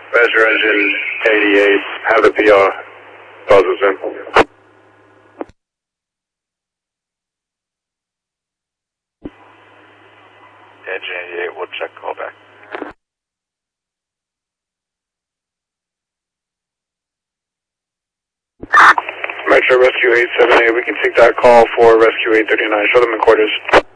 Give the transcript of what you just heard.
Measure engine 88, have the PR buzzers in. Engine 88, we'll check call back. Metro Rescue 878, we can take that call for Rescue 839. Show them in quarters.